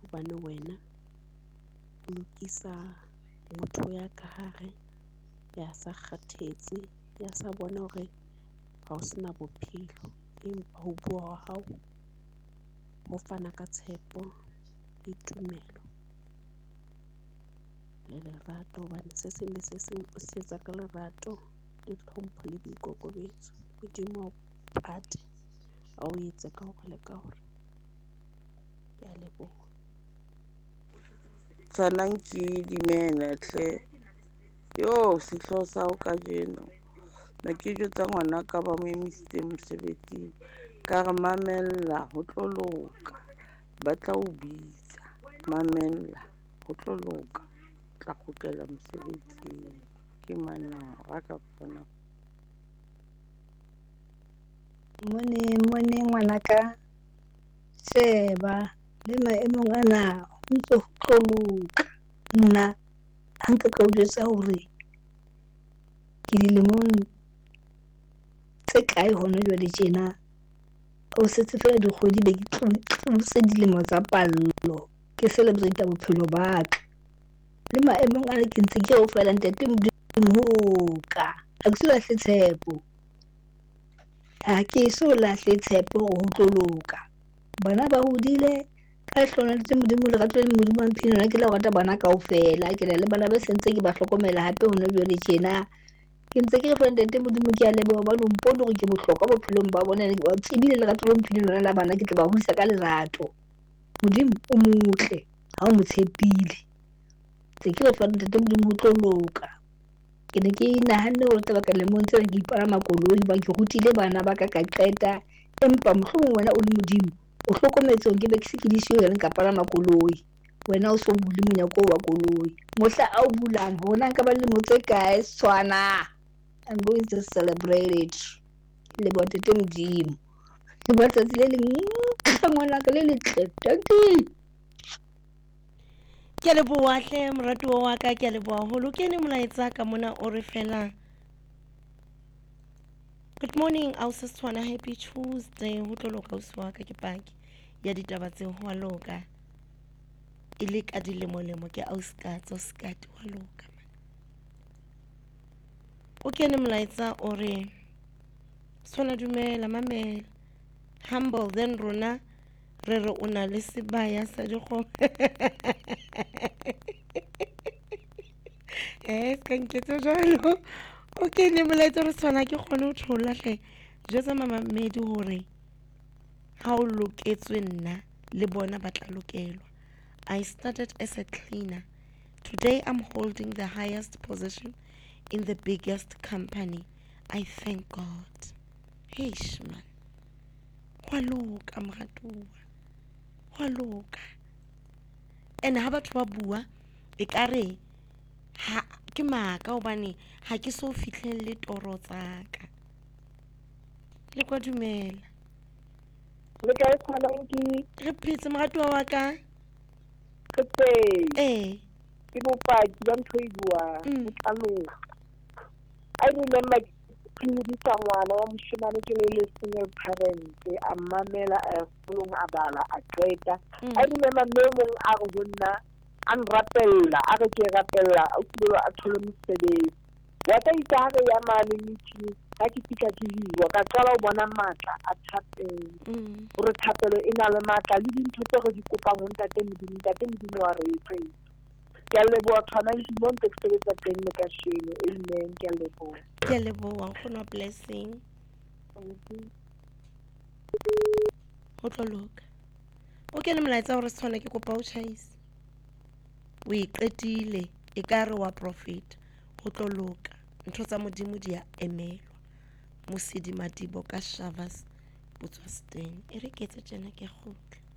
hobane wena o lokisa motho ya ka hare ya sa kgathetse, ya sa bona hore ha o sena bophelo, empa ho bua wa hao ho fana ka tshepo le tumelo le lerato, hobane se seng le se seng o se etsa ka lerato le tlhompho le boikokobetso. Modimo o pate a o etse ka hore le ka hore. Ke a leboha. Tsanang ke dumela hle. Yo, sehloho sa hao kajeno. Ne ke jwetsa ngwana ka ba mo emisitse mosebetsing. Ka re mamella ho tlo loka. Ba tla o bitsa. Mamella ho tlo loka. Tla kgutlela mosebetsing. Ke Manara ka kgona. Mone ngwanaka. Sheba le maemong ana ho ntso ho tlo loka. Nna ha nka ka o jwetsa hore ke dilemong tse kae hona jwale tjena, o setse fela dikgwedi be ke tlose dilemo tsa pallo, ke celebrate bophelo ba ka le maemong ana ke ntse ke o fela ntate Modimo ka ha ke so lahle tshepo, ha ke so lahle tshepo ho tlo loka. Bana ba hodile ka hlona le Modimo le ratwa le Modimo a mphile nna ke la rata bana kaofela, ke na le bana ba sentse ke ba hlokomela hape hona jwale tjena. Ke ntse ke re ntate Modimo ke a leboha hobane o mpone hore ke bohlokwa bophelong ba bona, wa tsebile lerato le mphile lona la bana ke tla ba hodisa ka lerato. Modimo o motle ha o mo tshepile, tse ke re fa ntate Modimo ho tlo loka. Ke ne ke nahanne hore taba ka lemong tsena ke ipalama koloi ba ke rutile bana ba ka qeta, empa mohlomong wena o le Modimo o hlokometse hore ke be ke se ke di siyo yona ka palama koloi. Wena o so bule monyako wa koloi, mohla a o bulang hona nka ba le mo tse kae Setswana. I'm going to celebrate it. Le bo ntate Modimo le bo tsatsi le leng ngwanaka le letle. Ke a leboha hle moratuwa wa ka, ke a leboha haholo. Ke ne molaetsa ka mona o re fela. Good morning Ausi Setswana, happy Tuesday. Ho tlo loka ausi wa ka ke paki ya ditaba tse ho a loka. E le ka dilemo ke ausi ka tso skate ho a loka. O kene molaetsa o re Setswana dumela mamela. Humble then rona re re o na le sebaya sa dikgomo. Ska nketsa jwalo. O kene molaetsa re Setswana ke kgone ho thola hle. Jwetsa mamamedi hore ha o loketswe nna le bona ba tla lokelwa. I started as a cleaner. Today I'm holding the highest position in the biggest company. I thank God. Heish man. Wa loka moratuwa. Wa loka. And ha batho ba bua e kare ha ke maka hobane ha ke so fihlelle toro tsaka. Le kwa dumela. Le ka tshwanang Re phetse moratuwa wa ka. ke bopaki ba ntho e buang o tla loka. I remember philidisa ngwana wa moshemane ke le single parent a mamela a folong a bala a qeta. I remember mme mong a re ho nna a nrapella a re ke rapella a tsebela a thole mosebetsi wa ka itse ha re ya mane meeting ha ke fihla ke hiwa ka qala ho bona matla a thapelo hore thapelo e na le matla le dintho tse re di kopang ho ntate Modimo wa re etse. Ke a leboha tshwanang ke mo ntse ke sebetsa teng le kasheno. Amen. Ke a leboha. Ke a leboha nkgono blessing. Ho tlo loka. O kene molaetsa hore Setswana ke kopa o tjhaise. O e qetile e ka re wa profit. Ho tlo loka. Ntho tsa Modimo di a emelwa. Mosidi Madibo ka Shavas Butswasteng. E re ke etse tjena ke kgutla.